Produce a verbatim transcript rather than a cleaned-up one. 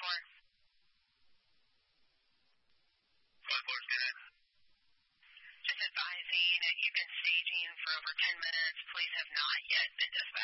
four. five four, go ahead. Just advising that you've been staging for over ten minutes. Police have not yet been dispatched.